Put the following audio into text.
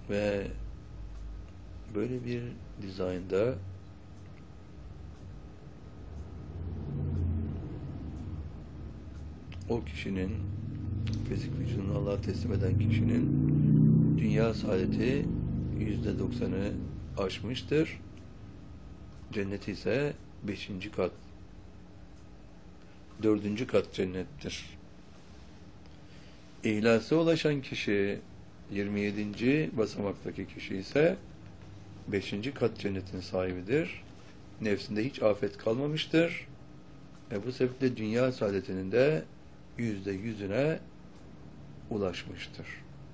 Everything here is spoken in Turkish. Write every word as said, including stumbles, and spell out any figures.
Ve böyle bir dizaynda o kişinin, fizik vücudunu Allah'a teslim eden kişinin dünya saadeti yüzde doksanı aşmıştır. Cenneti ise beşinci kat, dördüncü kat cennettir. İhlasa ulaşan kişi, yirmi yedinci basamaktaki kişi ise beşinci kat cennetin sahibidir. Nefsinde hiç afet kalmamıştır. Ve bu sebeple dünya saadetinin de yüzde yüzüne ulaşmıştır.